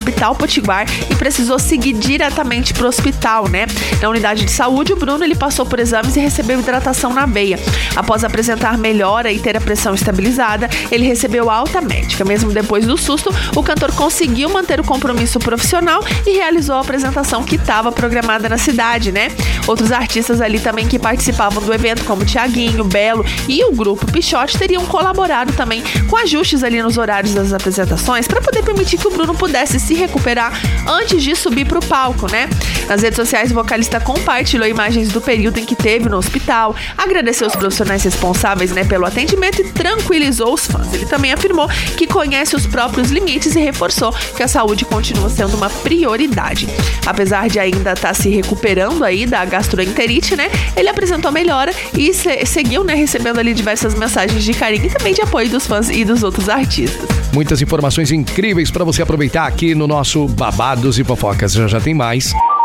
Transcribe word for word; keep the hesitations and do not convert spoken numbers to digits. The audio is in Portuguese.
Hospital Potiguar e precisou seguir diretamente para o hospital, né? Na unidade de saúde, o Bruno ele passou por exames e recebeu hidratação na veia. Após apresentar melhora e ter a pressão estabilizada, ele recebeu alta médica. Mesmo depois do susto, o cantor conseguiu manter o compromisso profissional e realizou a apresentação que estava programada na cidade, né? Outros artistas ali também que participavam do evento, como Thiaguinho, Belo e o grupo Pichote, teriam colaborado também com ajustes ali nos horários das apresentações para poder permitir que o Bruno pudesse se recuperar antes de subir para o palco, né? Nas redes sociais, o vocalista compartilhou imagens do período em que teve no hospital, agradeceu os profissionais responsáveis, né, pelo atendimento e tranquilizou os fãs. Ele também afirmou que conhece os próprios limites e reforçou que a saúde continua sendo uma prioridade. Apesar de ainda estar se recuperando aí da gastroenterite, né, ele apresentou melhora e se- seguiu, né, recebendo ali diversas mensagens de carinho e também de apoio dos fãs e dos outros artistas. Muitas informações incríveis para você aproveitar aqui no nosso Babados e Fofocas. Já já tem mais.